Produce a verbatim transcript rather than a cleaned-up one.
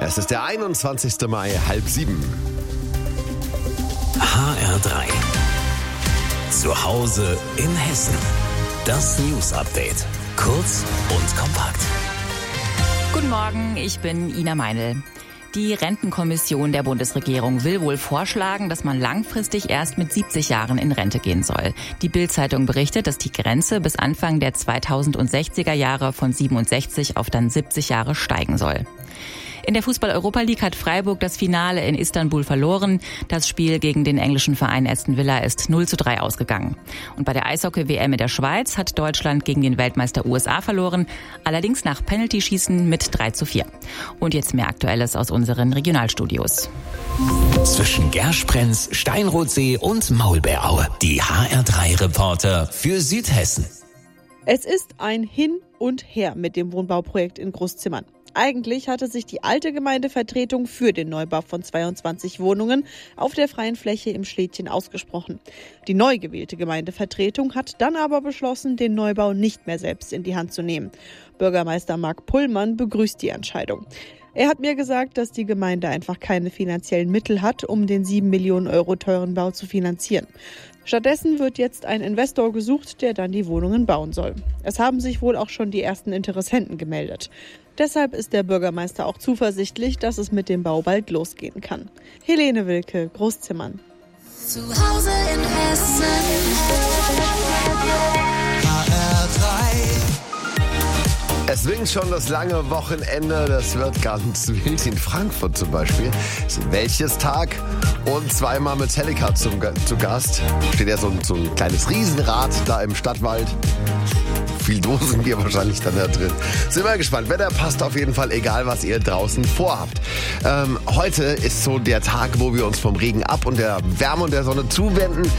Es ist der einundzwanzigste Mai, halb sieben. H R drei. Zu Hause in Hessen. Das News Update. Kurz und kompakt. Guten Morgen, ich bin Ina Meinl. Die Rentenkommission der Bundesregierung will wohl vorschlagen, dass man langfristig erst mit siebzig Jahren in Rente gehen soll. Die Bild-Zeitung berichtet, dass die Grenze bis Anfang der zweitausendsechziger Jahre von siebenundsechzig auf dann siebzig Jahre steigen soll. In der Fußball-Europa League hat Freiburg das Finale in Istanbul verloren. Das Spiel gegen den englischen Verein Aston Villa ist null zu drei ausgegangen. Und bei der Eishockey-W M in der Schweiz hat Deutschland gegen den Weltmeister U S A verloren, allerdings nach Penaltyschießen mit drei zu vier. Und jetzt mehr Aktuelles aus unseren Regionalstudios. Zwischen Gersprenz, Steinrotsee und Maulbeeraue. Die H R drei Reporter für Südhessen. Es ist ein Hin und Her mit dem Wohnbauprojekt in Großzimmern. Eigentlich hatte sich die alte Gemeindevertretung für den Neubau von zweiundzwanzig Wohnungen auf der freien Fläche im Schlädchen ausgesprochen. Die neu gewählte Gemeindevertretung hat dann aber beschlossen, den Neubau nicht mehr selbst in die Hand zu nehmen. Bürgermeister Marc Pullmann begrüßt die Entscheidung. Er hat mir gesagt, dass die Gemeinde einfach keine finanziellen Mittel hat, um den sieben Millionen Euro teuren Bau zu finanzieren. Stattdessen wird jetzt ein Investor gesucht, der dann die Wohnungen bauen soll. Es haben sich wohl auch schon die ersten Interessenten gemeldet. Deshalb ist der Bürgermeister auch zuversichtlich, dass es mit dem Bau bald losgehen kann. Helene Wilke, Großzimmern. Zu Hause in Hessen. H R drei. Es winkt schon das lange Wochenende, das wird ganz wild in Frankfurt zum Beispiel. Welches Tag? Und zweimal Metallica zum, zu Gast. Steht ja so ein, so ein kleines Riesenrad da im Stadtwald. Viel Dosenbier wahrscheinlich dann da drin. Sind wir gespannt. Wetter passt auf jeden Fall, egal was ihr draußen vorhabt. Ähm, heute ist so der Tag, wo wir uns vom Regen ab und der Wärme und der Sonne zuwenden.